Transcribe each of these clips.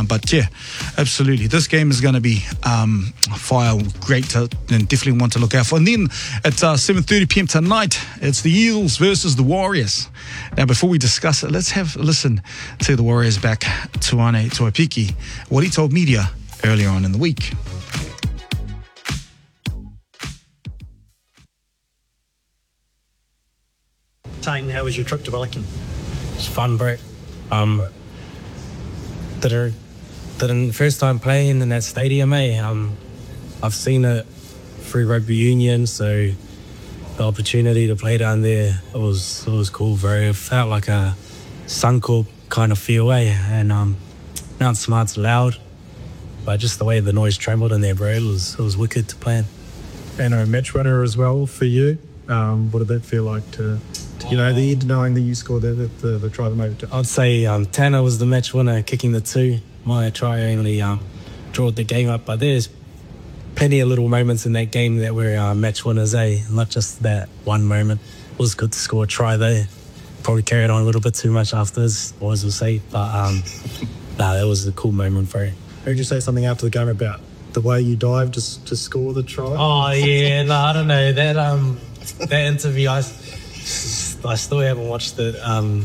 But yeah, absolutely. This game is going to be fire, great, and definitely one to look out for. And then at 7:30 p.m. tonight, it's the Eagles versus the Warriors. Now, before we discuss it, let's have a listen to the Warriors back, Tuane Tuapiki, what he told media earlier on in the week. Titan, how was your trip to Wellington? It's fun, bro. First time playing in that stadium, I've seen it through rugby union, so the opportunity to play down there, it was cool, bro. It felt like a Suncorp kind of feel, and not smart's loud, but just the way the noise trembled in there, bro, it was wicked to play in. And a match winner as well for you. What did that feel like to knowing that you scored the try that made it? I'd say Tanner was the match winner, kicking the 2. My try only drawed the game up, but there's plenty of little moments in that game that were match winners, not just that one moment. It was good to score a try there. Probably carried on a little bit too much afterwards, boys will say, but that was a cool moment for it. Heard you say something after the game about the way you dived to score the try? Oh yeah, no, I don't know that interview. I still haven't watched it.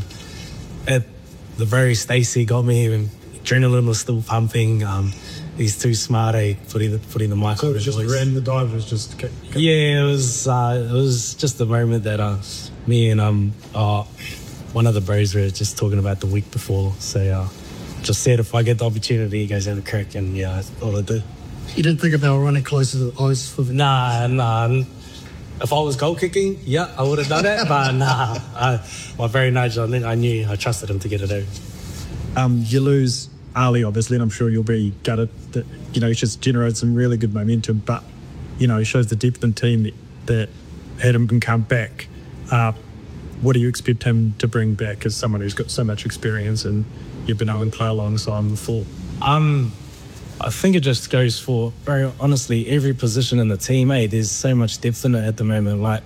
At the very Stacey got me. Adrenaline was still pumping. He's too smart. Putting the mic. So it was just ran the dive was just. Yeah, it was just a moment that me and one of the bros were just talking about the week before. So just said if I get the opportunity, he goes have a crack, and yeah, that's all I do. You didn't think about running closer to the ice for the... Nah. If I was goal kicking, yeah, I would have done it. But nah, my very Nigel, I trusted him to get it out. You lose Ali, obviously, and I'm sure you'll be gutted that, he just generated some really good momentum, but, he shows the depth in team that had him can come back. What do you expect him to bring back as someone who's got so much experience and you've been able to play alongside him before? I think it just goes for, very honestly, every position in the team. There's so much depth in it at the moment. Like,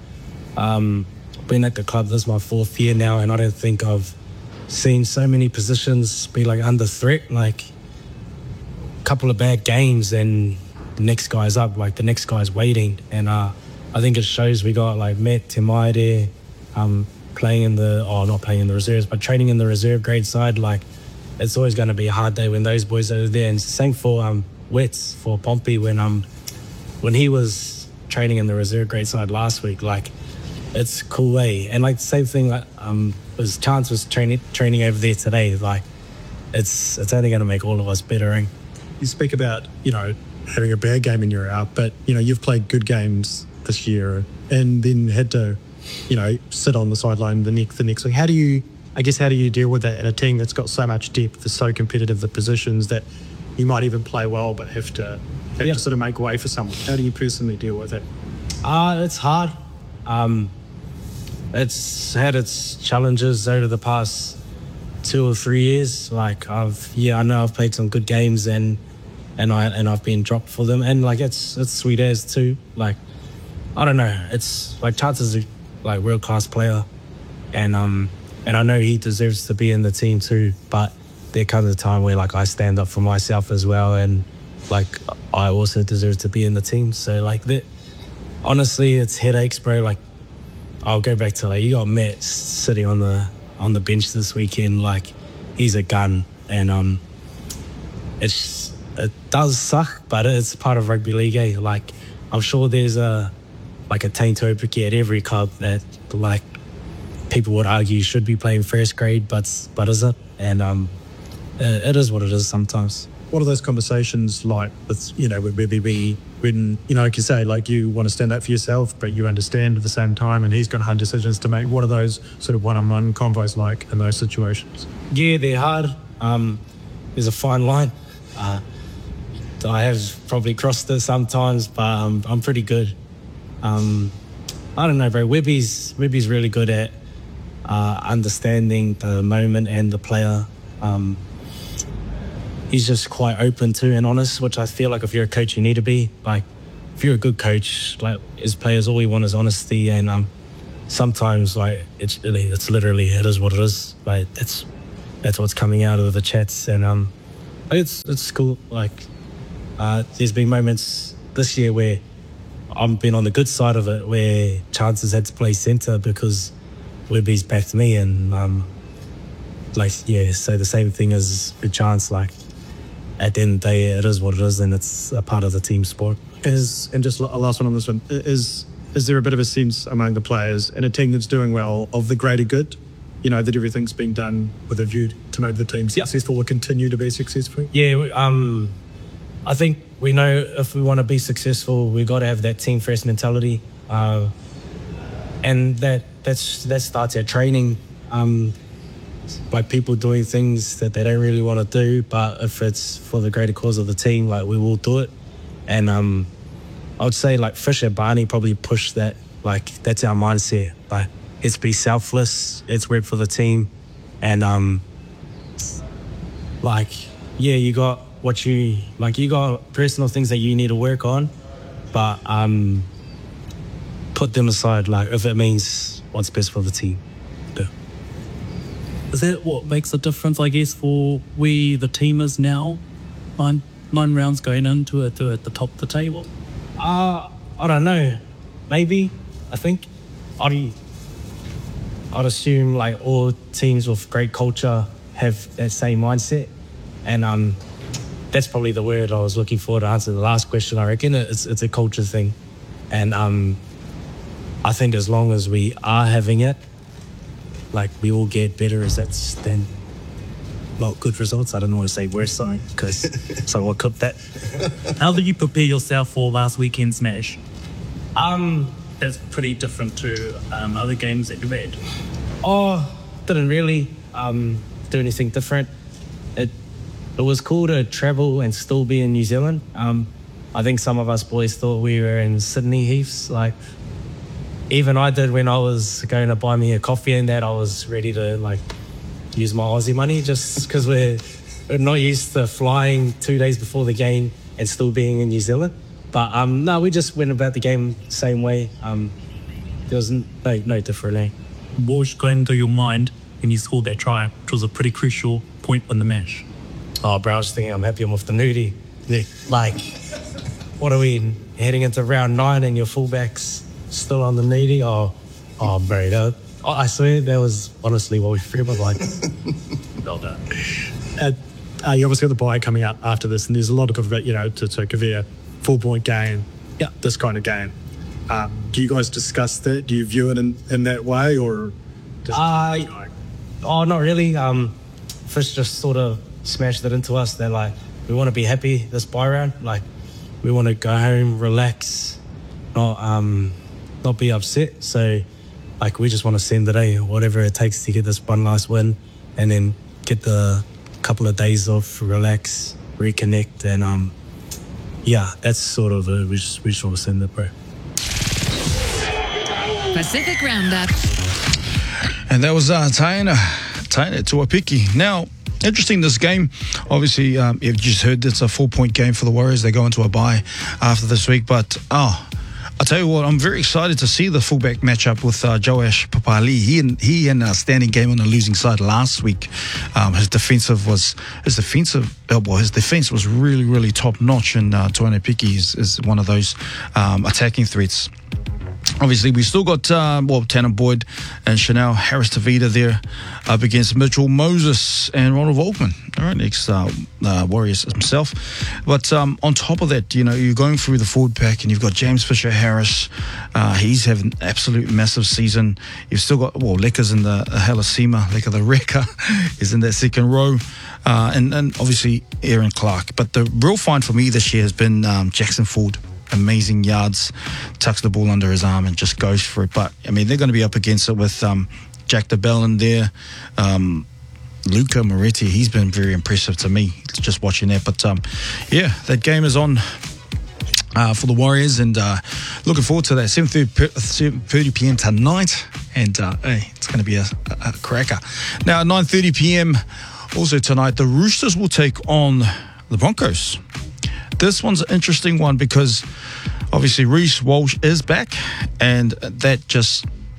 been at the club, this is my 4th year now, and I don't think I've seen so many positions be like under threat. Like, a couple of bad games and the next guy's up, like the next guy's waiting. And I think it shows we got like Matt Temai there, not playing in the reserves, but training in the reserve grade side. Like, it's always going to be a hard day when those boys are there. And same for Wets, for Pompey, when he was training in the reserve grade side last week. Like, it's cool, And like the same thing, like was Chance was training over there today. Like, it's only going to make all of us better. You speak about having a bad game and you're out, but you've played good games this year and then had to sit on the sideline the next week. How do you deal with that in a team that's got so much depth, that's so competitive, the positions that you might even play well but have to sort of make way for someone? How do you personally deal with it? It's hard. It's had its challenges over the past 2 or 3 years. Like, I know I've played some good games and I've been dropped for them, and like it's sweet as too. Like, I don't know, it's like Chance is a world class player, and I know he deserves to be in the team too, but there comes a time where like I stand up for myself as well, and like I also deserve to be in the team. So like that, honestly, it's headaches, bro. Like, I'll go back to you got Matt sitting on the bench this weekend. Like, he's a gun, and it does suck, but it's part of rugby league. Like, I'm sure there's a Taine Tuapiki at every club that like people would argue should be playing first grade, but is it? And it is what it is sometimes. What are those conversations like with, when like you say, like you want to stand up for yourself, but you understand at the same time, and he's got hard decisions to make. What are those sort of one-on-one convos like in those situations? Yeah, they're hard. There's a fine line. I have probably crossed it sometimes, but I'm pretty good. I don't know, bro. Webby's really good at understanding the moment and the player. He's just quite open to and honest, which I feel like if you're a coach, you need to be. Like, if you're a good coach, like, as players, all we want is honesty, and sometimes like it's literally it is what it is. Like, that's what's coming out of the chats, and It's cool. Like, there's been moments this year where I've been on the good side of it, where Chances had to play centre because Webby's backed me, and so the same thing as a Chance. Like, at the end of the day, it is what it is, and it's a part of the team sport. And just a last one on this one, is there a bit of a sense among the players in a team that's doing well of the greater good? You know, that everything's being done with a view to make the team successful or continue to be successful? Yeah, I think we know if we want to be successful, we've got to have that team first mentality, and that starts at training, by people doing things that they don't really want to do, but if it's for the greater cause of the team, like, we will do it. And I would say, like, Fisher, Barney probably pushed that. Like, that's our mindset. Like, it's be selfless, it's work for the team, and you got you got personal things that you need to work on, but put them aside, like, if it means what's best for the team. Yeah. Is that what makes a difference, I guess, for where the team is now? Nine rounds going into it at the top of the table? I don't know. Maybe. I think I'd assume, like, all teams with great culture have that same mindset, and that's probably the word I was looking for to answer the last question. I reckon it's a culture thing, and I think as long as we are having it, like, we will get better as that's then. Well, good results. I don't want to say worse, sorry, because someone clipped that. How did you prepare yourself for last weekend's Smash? That's pretty different to other games that you've had. Oh, didn't really do anything different. It was cool to travel and still be in New Zealand. I think some of us boys thought we were in Sydney heaps. Like, even I did when I was going to buy me a coffee and that. I was ready to, like, use my Aussie money just because we're not used to flying 2 days before the game and still being in New Zealand. But no, we just went about the game the same way. There was no different. Eh? What was going through your mind when you scored that try, which was a pretty crucial point in the match? Oh, bro, I was thinking I'm happy I'm off the nudie. Yeah. Like, what are we heading into round 9 and your fullback's still on the nudie? Oh, bro, I swear that was honestly what we feel like. Well done. You obviously got the bye coming out after this, and there's a lot of, to Kavir, 4-point game, this kind of game. Do you guys discuss that? Do you view it in that way, or? Not really. Fish just sort of smashed it into us that, like, we want to be happy this bye round. Like, we want to go home, relax, not be upset. So, like, we just want to send the day, whatever it takes to get this one last win, and then get the couple of days off, relax, reconnect, and that's sort of we just want to send it, bro. Pacific Roundup. And that was Taina Tuapiki. Now, interesting, this game, obviously, you've just heard it's a 4-point game for the Warriors. They go into a bye after this week, but I tell you what, I'm very excited to see the fullback matchup with Joash Papali. He had a standing game on the losing side last week. His defense was really, really top notch, and Toine Piki is one of those attacking threats. Obviously, we still got Tanner Boyd and Chanel Harris-Tavita there up against Mitchell Moses and Ronald Volkman. All right, next Warriors himself. But on top of that, you're going through the forward pack and you've got James Fisher-Harris. He's having an absolute massive season. You've still got, Lekka's in the Halasima. Lekka the Wrecker is in that second row. And obviously, Aaron Clark. But the real find for me this year has been Jackson Ford. Amazing yards, tucks the ball under his arm and just goes for it. But, I mean, they're going to be up against it with Jack DeBell in there. Luca Moretti, he's been very impressive to me just watching that. But, that game is on for the Warriors, and looking forward to that. 7:30 p.m. tonight, and it's going to be a cracker. Now, at 9:30 p.m. also tonight, the Roosters will take on the Broncos. This one's an interesting one because obviously Reece Walsh is back, and that just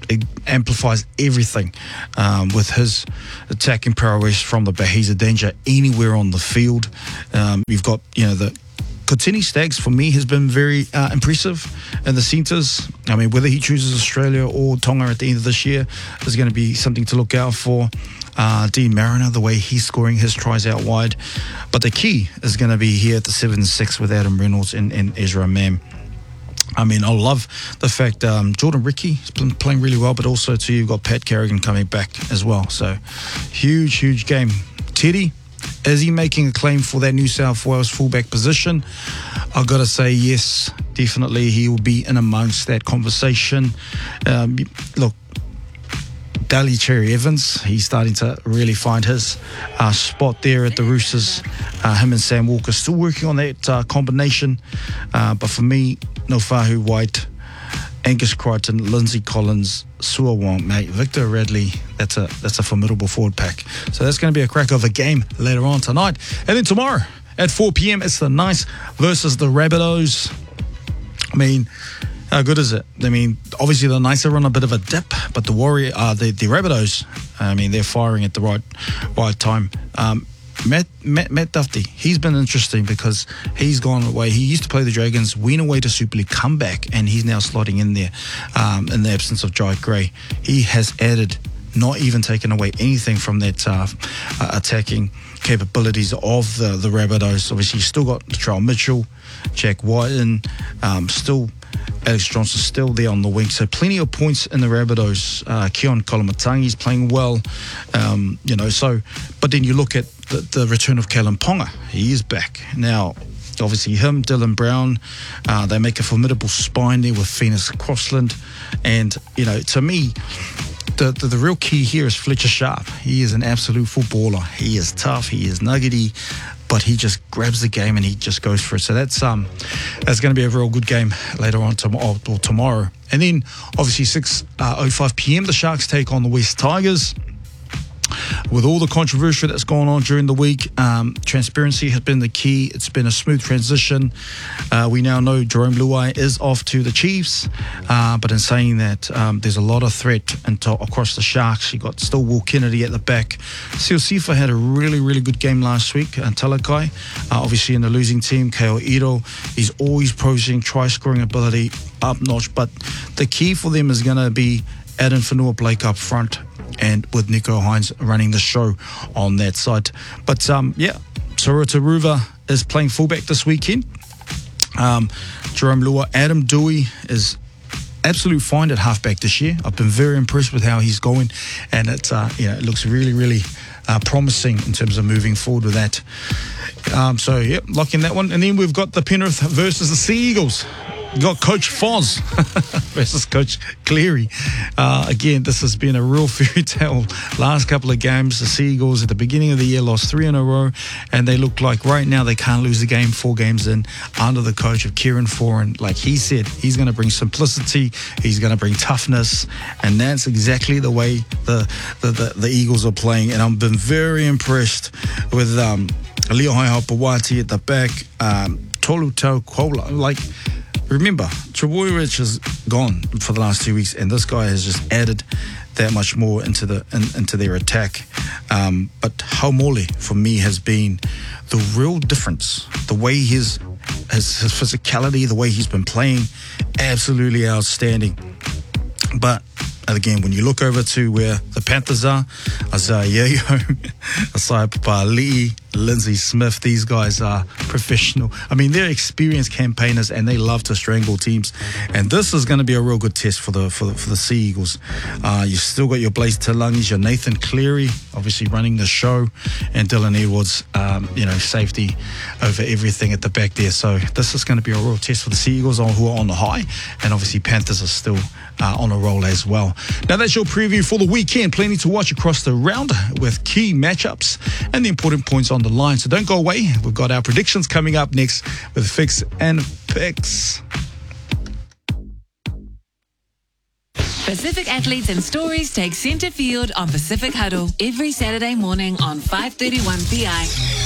amplifies everything with his attacking prowess from the back. He's a danger anywhere on the field. You've got, the Kotini Staggs, for me, has been very impressive in the centres. I mean, whether he chooses Australia or Tonga at the end of this year is going to be something to look out for. Dean Mariner, the way he's scoring his tries out wide. But the key is going to be here at the 7-6 with Adam Reynolds and Ezra Mam. I mean, I love the fact Jordan Ricky has been playing really well, but also too, you've got Pat Carrigan coming back as well. So, huge game. Teddy, is he making a claim for that New South Wales fullback position? I've got to say yes, definitely he will be in amongst that conversation. Look, Daly Cherry Evans, he's starting to really find his spot there at the Roosters. Him and Sam Walker still working on that combination. But for me, Nofahu White, Angus Crichton, Lindsay Collins, Sua Wong, mate, Victor Radley, that's a formidable forward pack. So that's going to be a crack of a game later on tonight. And then tomorrow at 4 p.m, it's the Knights versus the Rabbitohs. I mean, how good is it? I mean, obviously the Knights are on a bit of a dip, but the Rabbitohs, I mean, they're firing at the right time. Matt Duffy, he's been interesting because he's gone away. He used to play the Dragons, went away to Super League, come back, and he's now slotting in there in the absence of Jai Gray. He has added, not even taken away anything from that attacking capabilities of the Rabbitohs. Obviously, you've still got Latrell Mitchell, Jack Whiten, still Alex Johnson still there on the wing. So plenty of points in the Rabbitohs. Keon Kolamatangi's playing well. But then you look at the return of Kalen Ponga. He is back. Now, obviously him, Dylan Brown, they make a formidable spine there with Phoenix Crossland. And, to me, the real key here is Fletcher Sharp. He is an absolute footballer. He is tough. He is nuggety. But he just grabs the game and he just goes for it. So that's going to be a real good game later on tomorrow. And then obviously 6:05 p.m. the Sharks take on the West Tigers. With all the controversy that's gone on during the week, transparency has been the key. It's been a smooth transition. We now know Jerome Luai is off to the Chiefs, but in saying that, there's a lot of threat across the Sharks. You got still Will Kennedy at the back. Seal Sifa had a really, really good game last week, and Talakai, obviously in the losing team. Keo Iro, he's always posing try-scoring ability up notch, but the key for them is going to be Adam Whanua-Blake up front, and with Nico Hines running the show on that side. But Sarua Taruva is playing fullback this weekend. Jerome Lua, Adam Dewey is absolute fine at halfback this year. I've been very impressed with how he's going, and it looks really, really promising in terms of moving forward with that. Locking that one. And then we've got the Penrith versus the Sea Eagles. We've got Coach Foz versus Coach Cleary. Again, this has been a real fairy tale last couple of games. The Sea Eagles at the beginning of the year lost 3 in a row, and they look like right now they can't lose the game 4 games in under the coach of Kieran Foran. Like he said, he's going to bring simplicity, he's going to bring toughness, and that's exactly the way the Eagles are playing. And I've been very impressed with Leo Haihau-Pawati at the back, Tolu Taukola. Remember, Trebojevic is gone for the last 2 weeks, and this guy has just added that much more into their attack. But Haumole, for me, has been the real difference. The way his physicality, the way he's been playing, absolutely outstanding. But again, when you look over to where the Panthers are, Isaiah Yeo, Asai Papali'i, Lindsay Smith, these guys are professional. I mean, they're experienced campaigners and they love to strangle teams. And this is going to be a real good test for the Sea Eagles. You still got your Blaze Talangis, your Nathan Cleary, obviously running the show, and Dylan Edwards, safety over everything at the back there. So this is going to be a real test for the Sea Eagles, who are on the high, and obviously Panthers are still on a roll as well. Now that's your preview for the weekend. Plenty to watch across the round with key matchups and the important points on the line. So don't go away. We've got our predictions coming up next with Fix and Picks. Pacific athletes and stories take centre field on Pacific Huddle every Saturday morning on 5:31 PI.